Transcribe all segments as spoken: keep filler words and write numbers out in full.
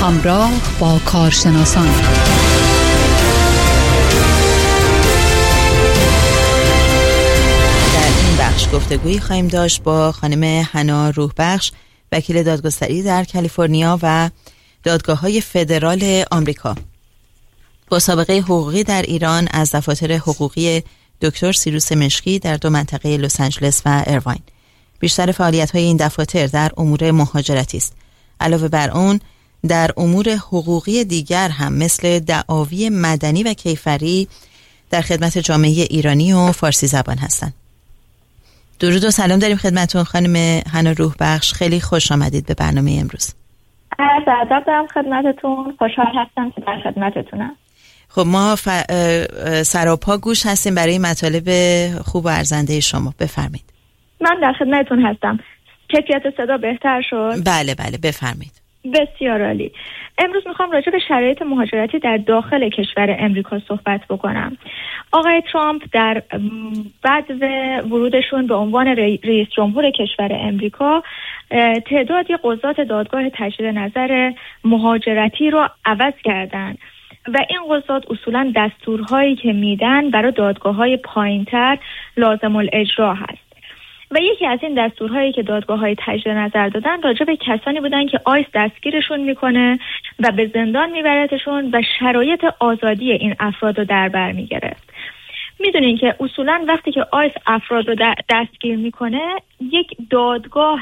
همراه با کارشناسان در این بخش گفتگویی خواهیم داشت با خانم حنا روحبخش، وکیل دادگستری در کالیفرنیا و دادگاه‌های فدرال آمریکا، با سابقه حقوقی در ایران از دفاتر حقوقی دکتر سیروس مشکی در دو منطقه لس آنجلس و ایرواین. بیشتر فعالیت‌های این دفاتر در امور مهاجرتی است. علاوه بر اون در امور حقوقی دیگر هم مثل دعاوی مدنی و کیفری در خدمت جامعه ایرانی و فارسی زبان هستند. درود و سلام داریم خدمتتون خانم حنا روحبخش، خیلی خوش آمدید به برنامه امروز. عرض ادب دارم خدمتتون، خوشحال هستم که در خدمتتونم. خب ما ف... سراپا گوش هستیم برای مطالب خوب و ارزنده شما، بفرمایید. من در خدمتتون هستم. کیفیت صدا بهتر شد؟ بله بله بفرمایید. بسیار عالی. امروز میخوام راجع به شرایط مهاجرتی در داخل کشور امریکا صحبت بکنم. آقای ترامپ در بعد ورودشون به عنوان رئیس جمهور کشور امریکا تعدادی قضات دادگاه تجدید نظر مهاجرتی رو عوض کردن و این قضات اصولاً دستورهایی که میدن برای دادگاه‌های پایین‌تر لازم الاجرا هست. و یکی از این دستورهایی که دادگاه‌های تجدید نظر دادن راجع به کسانی بودن که آیس دستگیرشون میکنه و به زندان میبرتشون و شرایط آزادی این افراد رو در بر میگرفت. میدونین که اصولاً وقتی که آیس افراد رو دستگیر میکنه، یک دادگاه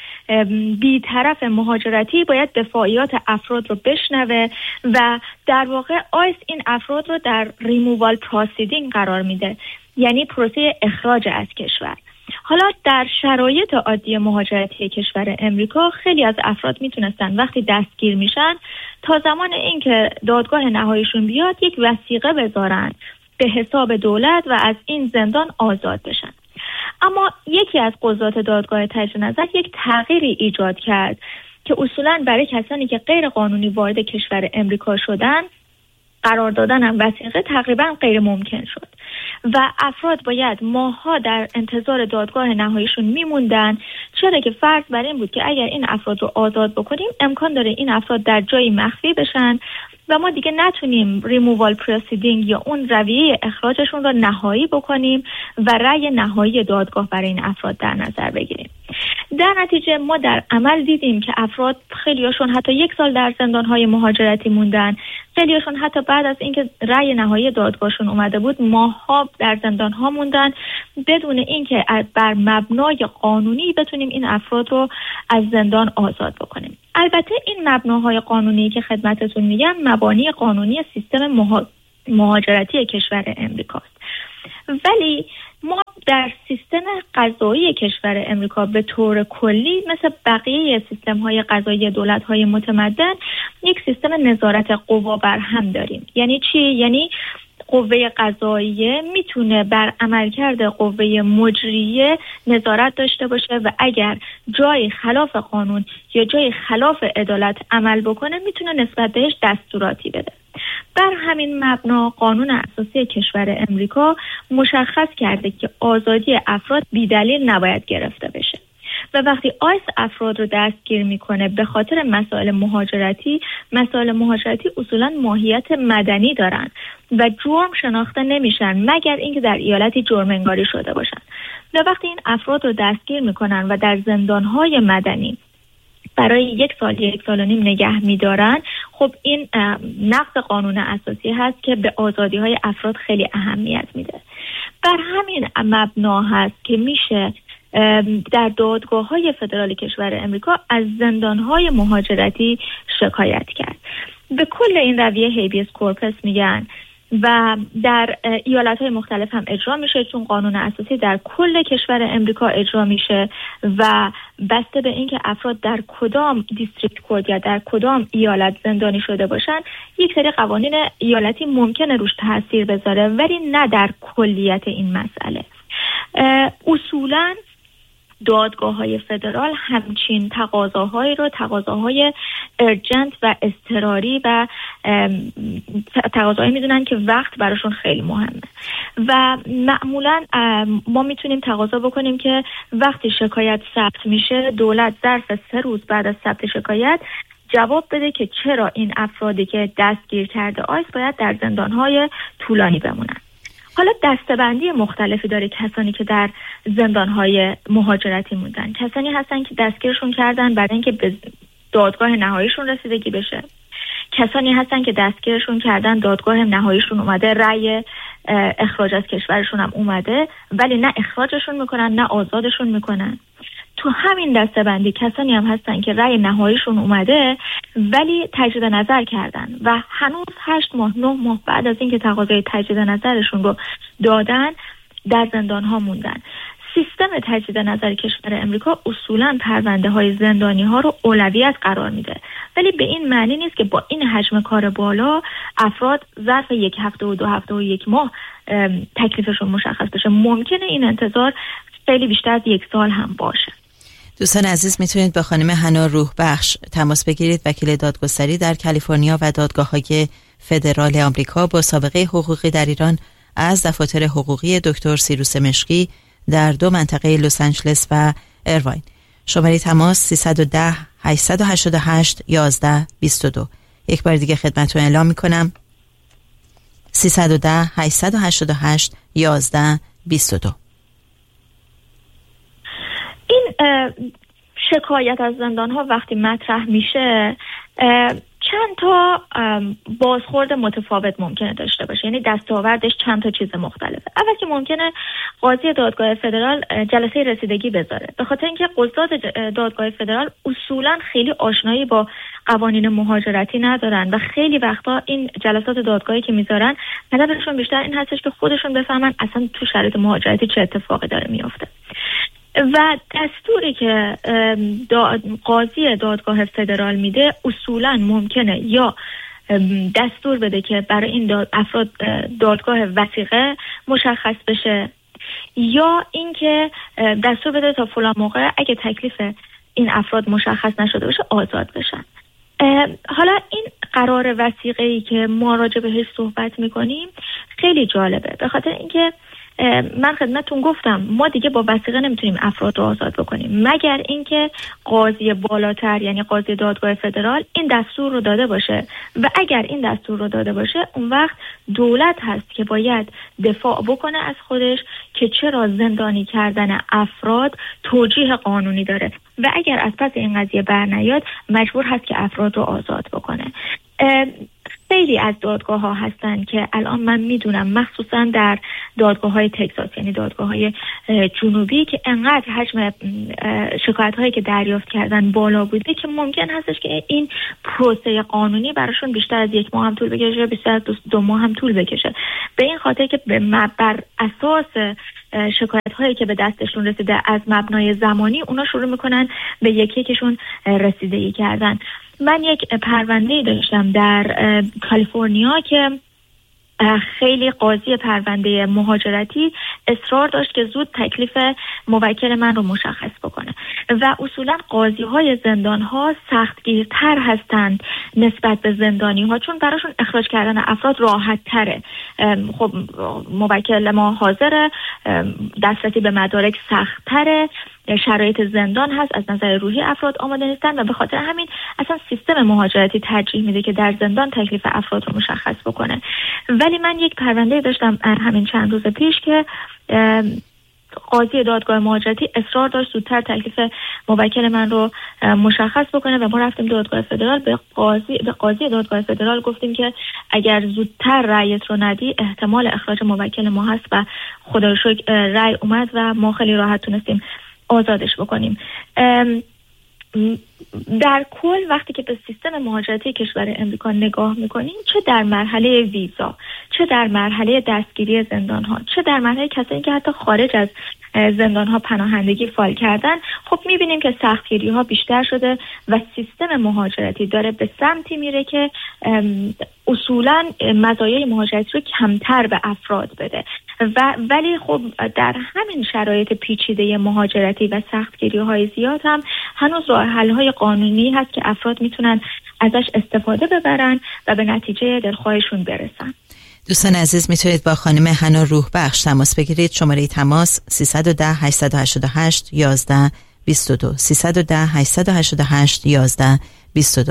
بی‌طرف مهاجرتی باید دفاعیات افراد رو بشنوه و در واقع آیس این افراد رو در ریمووال پروسیدینگ قرار میده، یعنی پروسه اخراج از کشور. حالا در شرایط عادی مهاجرتی کشور امریکا خیلی از افراد میتونستن وقتی دستگیر میشن تا زمان اینکه دادگاه نهاییشون بیاد یک وثیقه بذارن به حساب دولت و از این زندان آزاد بشن. اما یکی از قضات دادگاه تجدید نظر یک تغییری ایجاد کرد که اصولاً برای کسانی که غیر قانونی وارد کشور امریکا شدن قرار دادن هم وثیقه تقریبا غیر ممکن شد و افراد باید ماه‌ها در انتظار دادگاه نهاییشون میموندن، چرا که فرض بر این بود که اگر این افراد رو آزاد بکنیم امکان داره این افراد در جایی مخفی بشن و ما دیگه نتونیم ریمووال پروسیدینگ یا اون رویه اخراجشون رو نهایی بکنیم و رأی نهایی دادگاه برای این افراد در نظر بگیریم. در نتیجه ما در عمل دیدیم که افراد خیلیاشون حتی یک سال در زندان‌های مهاجرتی موندن، خیلیاشون حتی بعد از اینکه رأی نهایی دادگاهشون اومده بود ماه‌ها در زندان‌ها موندن بدون اینکه بر مبنای قانونی بتونیم این افراد رو از زندان آزاد بکنیم. البته این مبناهای قانونی که خدمتتون میگم مبانی قانونی سیستم مها... مهاجرتی کشور امریکاست، ولی ما در سیستم قضایی کشور امریکا به طور کلی مثل بقیه سیستم‌های قضایی دولت‌های متمدن یک سیستم نظارت قوا بر هم داریم. یعنی چی؟ یعنی قوه قضاییه میتونه بر عملکرد قوه مجریه نظارت داشته باشه و اگر جای خلاف قانون یا جای خلاف عدالت عمل بکنه میتونه نسبت بهش دستوراتی بده. بر همین مبنا قانون اساسی کشور امریکا مشخص کرده که آزادی افراد بی‌دلیل نباید گرفته بشه و وقتی آیس افراد رو دستگیر میکنه به خاطر مسائل مهاجرتی، مسائل مهاجرتی اصولا ماهیت مدنی دارن و جرم شناخته نمیشن مگر اینکه در ایالتی جرم انگاری شده باشن و وقتی این افراد رو دستگیر میکنن و در زندانهای مدنی برای یک سال یک سال و نیم نگه میدارن، خب این نقض قانون اساسی هست که به آزادی های افراد خیلی اهمیت میده. بر همین مبنا هست که میشه در دادگاه‌های فدرال کشور امریکا از زندان‌های مهاجرتی شکایت کرد. به کل این رویه هیبیس کورپس میگن و در ایالت‌های مختلف هم اجرا میشه چون قانون اساسی در کل کشور امریکا اجرا میشه و بسته به اینکه افراد در کدام دیستریکت کورت یا در کدام ایالت زندانی شده باشن یک سری قوانین ایالتی ممکنه روش تاثیر بذاره ولی نه در کلیت این مسئله. اصولاً دادگاه‌های فدرال همچین تقاضاهایی رو تقاضاهای ارجنت و اضطراری و تقاضاهایی میدونن که وقت براشون خیلی مهمه و معمولا ما میتونیم تقاضا بکنیم که وقتی شکایت ثبت میشه دولت ظرف سه روز بعد از ثبت شکایت جواب بده که چرا این افرادی که دستگیر کرده آیس باید در زندانهای طولانی بمونن. حالا دسته‌بندی مختلفی داره کسانی که در زندانهای مهاجرتی موندن. کسانی هستن که دستگیرشون کردن برای اینکه به دادگاه نهاییشون رسیدگی بشه. کسانی هستن که دستگیرشون کردن دادگاه نهاییشون اومده، رأی اخراج از کشورشون هم اومده، ولی نه اخراجشون میکنن نه آزادشون میکنن. تو همین دسته‌بندی کسانی هم هستن که رأی نهاییشون اومده ولی تجدید نظر کردن و هنوز هشت ماه نه ماه بعد از اینکه تقاضای تجدید نظرشون رو دادن در زندان ها موندن. سیستم تجدید نظر کشور امریکا اصولاً پرونده های زندانی ها رو اولویت قرار میده، ولی به این معنی نیست که با این حجم کار بالا افراد ظرف یک هفته و دو هفته و یک ماه تکلیفشون مشخص بشه. ممکنه این انتظار خیلی بیشتر از یک سال هم باشه. دوستان عزیز، میتونید با خانم حنا روحبخش تماس بگیرید، وکیل دادگستری در کالیفرنیا و دادگاه‌های فدرال آمریکا با سابقه حقوقی در ایران از دفاتر حقوقی دکتر سیروس مشکی در دو منطقه لس آنجلس و ایرواین. شماره تماس سیصد و ده هشتصد و هشتاد و هشت یازده بیست و دو. یک بار دیگه خدمتتون اعلام میکنم سیصد و ده هشتصد و هشتاد و هشت یازده بیست و دو. این شکایت از زندان ها وقتی مطرح میشه چند تا بازخورد متفاوت ممکنه داشته باشه، یعنی دستاوردش چند تا چیز مختلفه. اول که ممکنه قاضی دادگاه فدرال جلسه رسیدگی بذاره، به خاطر اینکه قضات دادگاه فدرال اصولا خیلی آشنایی با قوانین مهاجرتی ندارن و خیلی وقتا این جلسات دادگاهی که میذارن هدفشون بیشتر این هستش که خودشون بفهمن اصلا تو شرایط مهاجرتی چه اتفاقی داره میفته. و دستوری که قاضی دادگاه فدرال میده اصولا ممکنه یا دستور بده که برای این داد افراد دادگاه وثیقه مشخص بشه، یا اینکه دستور بده تا فلان موقع اگه تکلیف این افراد مشخص نشده باشه آزاد بشن. حالا این قرار وثیقه‌ای که ما راجع بهش صحبت میکنیم خیلی جالبه، به خاطر اینکه من خدمتتون گفتم ما دیگه با وثیقه نمیتونیم افراد رو آزاد بکنیم مگر اینکه قاضی بالاتر یعنی قاضی دادگاه فدرال این دستور رو داده باشه، و اگر این دستور رو داده باشه اون وقت دولت هست که باید دفاع بکنه از خودش که چرا زندانی کردن افراد توجیه قانونی داره و اگر از پس این قضیه برنیاد مجبور هست که افراد رو آزاد بکنه. خیلی از دادگاه ها هستن که الان من میدونم مخصوصا در دادگاه های تگزاس یعنی دادگاه های جنوبی که انقدر حجم شکایت هایی که دریافت کردن بالا بوده که ممکن هستش که این پروسه قانونی براشون بیشتر از یک ماه هم طول بکشه، بیشتر از دو, دو ماه هم طول بکشه، به این خاطر که بر اساس شکایت هایی که به دستشون رسیده از مبنای زمانی اونا شروع میکنن به یکی یکیشون رسیدگی کردن. من یک پرونده داشتم در کالیفرنیا که خیلی قاضی پرونده مهاجرتی اصرار داشت که زود تکلیف موکل من رو مشخص بکنه و اصولا قاضی های زندان ها سختگیرتر هستند نسبت به زندانی ها چون براشون اخراج کردن افراد راحت تره. خب موکل ما حاضره، دسترسی به مدارک سخت تره، شرایط زندان هست، از نظر روحی افراد آماده نیستن و به خاطر همین اصلا سیستم مهاجرتی ترجیح میده که در زندان تکلیف افراد رو مشخص بکنه. ولی من یک پرونده داشتم همین چند روز پیش که قاضی دادگاه مهاجرتی اصرار داشت زودتر تکلیف موکل من رو مشخص بکنه و ما رفتیم دادگاه فدرال، به قاضی به قاضی دادگاه فدرال گفتیم که اگر زودتر رأیت رو ندی احتمال اخراج موکل ما هست و خدا رو شکر رأی اومد و ما خیلی راحت تونستیم آزادش بکنیم. در کل وقتی که به سیستم مهاجرتی کشور امریکا نگاه میکنیم، چه در مرحله ویزا، چه در مرحله دستگیری زندان ها، چه در مرحله کسانی که حتی خارج از زندان ها پناهندگی فایل کردن، خب میبینیم که سختگیری ها بیشتر شده و سیستم مهاجرتی داره به سمتی میره که اصولا مزایای مهاجرتی رو کمتر به افراد بده و ولی خب در همین شرایط پیچیده مهاجرتی و سختگیری های زیاد هم هنوز راه حل های قانونی هست که افراد میتونن ازش استفاده ببرن و به نتیجه دلخواهشون برسن. دوستان عزیز، میتونید با خانم حنا روحبخش تماس بگیرید. شماره تماس سیصد و ده هشتصد و هشتاد و هشت یازده بیست و دو سیصد و ده هشتصد و هشتاد و هشت یازده بیست و دو.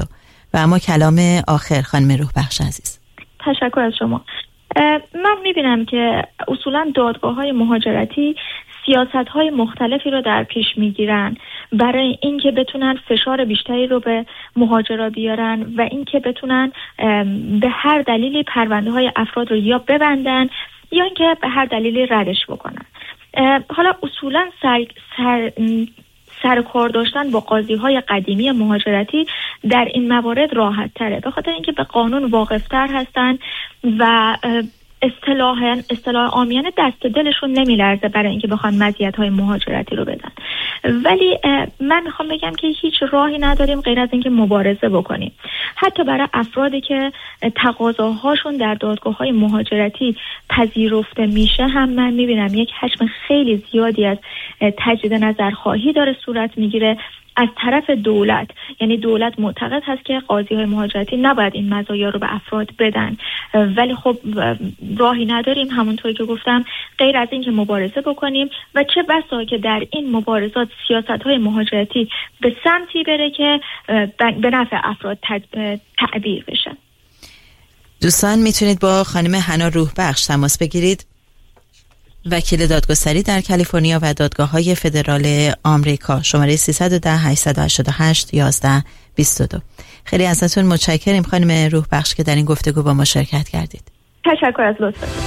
و اما کلام آخر خانم روح بخش عزیز. تشکر از شما. من میبینم که اصولا دادگاه‌های مهاجرتی سیاست‌های مختلفی رو در پیش میگیرن برای اینکه بتونن فشار بیشتری رو به مهاجرا بیارن و اینکه بتونن به هر دلیلی پرونده‌های افراد رو یا ببندن یا اینکه به هر دلیلی ردش بکنن. حالا اصولا سر, سر سر کار داشتن با قاضی‌های قدیمی مهاجرتی در این موارد راحت تره، به خاطر اینکه به قانون واقف‌تر هستن و اصطلاحاً اصطلاح عامیانه دست دلشون نمیلرزه برای اینکه بخوان مزیت‌های مهاجرتی رو بدن. ولی من میخوام بگم که هیچ راهی نداریم غیر از اینکه مبارزه بکنیم. حتی برای افرادی که تقاضاهاشون در دادگاه‌های مهاجرتی پذیرفته میشه هم من میبینم یک حجم خیلی زیادی از تجدید نظرخواهی داره صورت میگیره از طرف دولت. یعنی دولت معتقد هست که قاضی‌های مهاجرتی نباید این مزایا رو به افراد بدن، ولی خب راهی نداریم همونطور که گفتم غیر از این که مبارزه بکنیم و چه بسا که در این مبارزات سیاست‌های مهاجرتی به سمتی بره که به نفع افراد تعبیر بشه. دوستان میتونید با خانم حنا روح بخش تماس بگیرید، وکیل دادگستری در کالیفرنیا و دادگاه‌های فدرال آمریکا. شماره سیصد و ده هشتصد و هشتاد و هشت یازده بیست و دو. خیلی ازتون متشکریم خانم روح بخش که در این گفتگو با ما شرکت کردید. تشکر از لطفتون.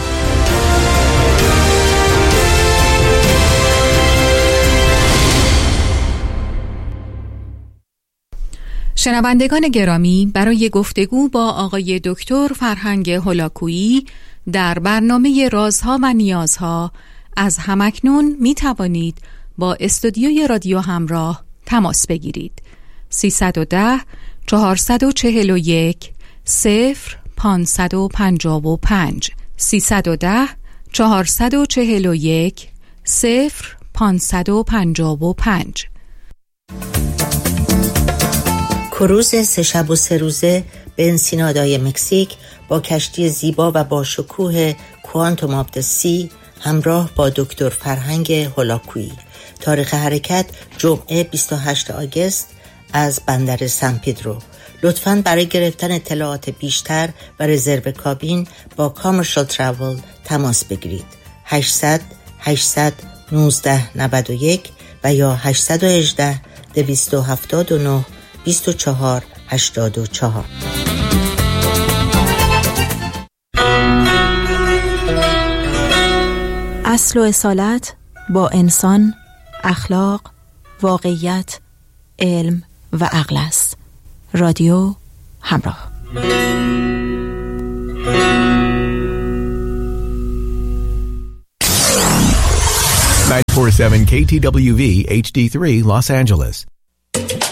شنوندگان گرامی، برای گفتگو با آقای دکتر فرهنگ هولاکویی در برنامه رازها و نیازها از همکنون می توانید با استودیوی رادیو همراه تماس بگیرید. سیصد و ده چهارصد و چهل و یک صفر پانصد و پنجاه و پنج سیصد و ده چهارصد و چهل و یک صفر پانصد و پنجاه و پنج. کروز سه شب و سه روزه به انسینادای مکزیک با کشتی زیبا و با شکوه کوانتوم آف د سی همراه با دکتر فرهنگ هولاکویی. تاریخ حرکت جمعه بیست و هشتم آگوست از بندر سن پدرو. لطفاً برای گرفتن اطلاعات بیشتر و رزرو کابین با کامرشال تراول تماس بگیرید. هشتصد هشتصد نوزده نود و یک و یا هشتصد و هجده دویست و هفتاد و نه بیست و چهار هشتاد و چهار. اصل و اصالت با انسان، اخلاق، واقعیت، علم و عقل است. رادیو همراه. nine forty-seven K T W V H D three Los Angeles.